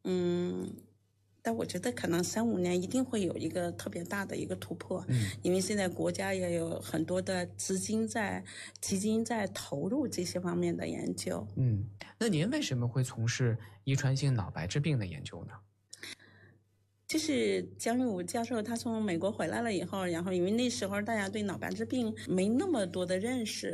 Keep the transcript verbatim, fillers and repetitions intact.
嗯，但我觉得可能三五年一定会有一个特别大的一个突破，嗯，因为现在国家也有很多的资金在基金在投入这些方面的研究。 嗯，那您为什么会从事遗传性脑白质病的研究呢？ 就是姜玉武教授他从美国回来了以后，然后因为那时候大家对脑白质病没那么多的认识，